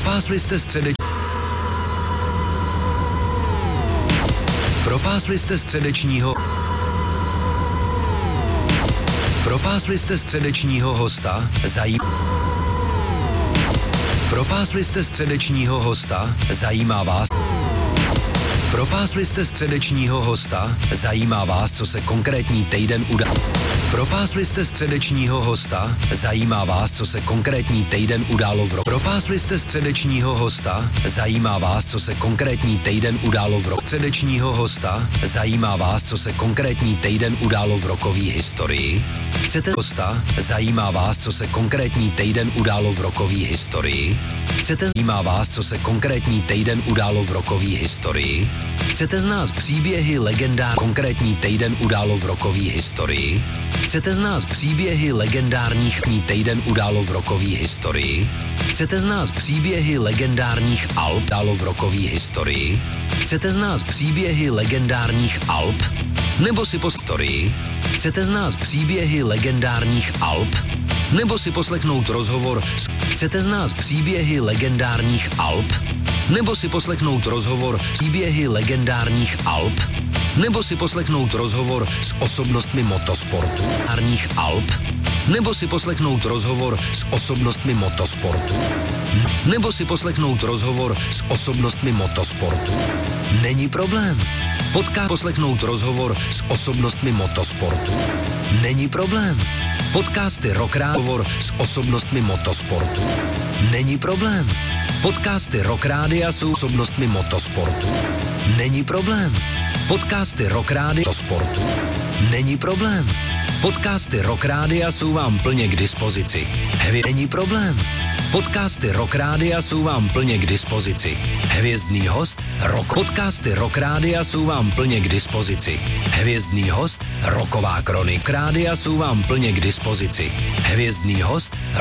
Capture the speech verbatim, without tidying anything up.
Propásli jste středeční... Propásli jste středečního... Propásli jste středečního hosta, zajím... Propásli jste středečního hosta, zajímá vás... Propásli jste středečního hosta, zajímá vás, co se konkrétní týden udá... Propásli jste středečního hosta, zajímá vás, co se konkrétní týden událo v roku. Propásli jste středečního hosta, zajímá vás, co se konkrétní týden událo v roku. Středečního hosta, zajímá vás, co se konkrétní týden událo v rokové historii. Chcete hosta, zajímá vás, co se konkrétní týden událo v rokové historii. Chcete zajímá vás, co se konkrétní týden událo v rokové historii. Chcete znát příběhy legendár konkrétní týden událo v rokové historii. Chcete znát příběhy legendárních týden událo v rokové historii. Chcete znát příběhy legendárních Alp událo v rokové historii. Chcete znát příběhy legendárních Alp nebo si postorii. Chcete znát příběhy legendárních Alp nebo si poslechnout rozhovor s... Chcete znát příběhy legendárních Alp nebo si poslechnout rozhovor s příběhy legendárních Alp nebo si poslechnout rozhovor s osobnostmi motosportu legendárních Alp nebo si poslechnout rozhovor s osobnostmi motosportu nebo si poslechnout rozhovor s osobnostmi motosportu. Není problém. Podcast poslechnout rozhovor s osobnostmi motosportu. Není problém. Podcasty Rock Rádia s osobnostmi motosportu. Není problém. Podcasty Rock Rádia jsou osobnostmi motosportu. Není problém. Podcasty Rock Rádia sportu. Není problém. Podcasty Rock Rádia jsou vám plně k dispozici. Hvězdný není problém. Podcasty Rock Rádia jsou vám plně k dispozici. Hvězdný host, rock. Podcasty Rock Rádia jsou vám plně k dispozici. Hvězdný host, rocková kronika rádia jsou vám plně k dispozici. Hvězdný host,